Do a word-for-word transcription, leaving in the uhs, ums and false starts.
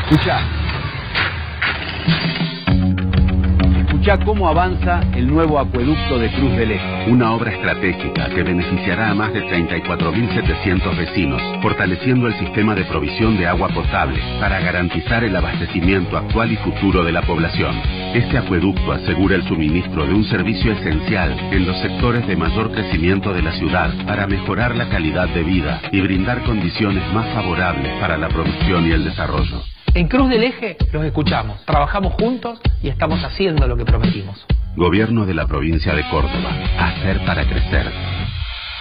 Escuchá. Escuchá cómo avanza el nuevo acueducto de Cruz del Eje. Una obra estratégica que beneficiará a más de treinta y cuatro mil setecientos vecinos, fortaleciendo el sistema de provisión de agua potable para garantizar el abastecimiento actual y futuro de la población. Este acueducto asegura el suministro de un servicio esencial en los sectores de mayor crecimiento de la ciudad para mejorar la calidad de vida y brindar condiciones más favorables para la producción y el desarrollo. En Cruz del Eje los escuchamos, trabajamos juntos y estamos haciendo lo que prometimos. Gobierno de la provincia de Córdoba. Hacer para crecer.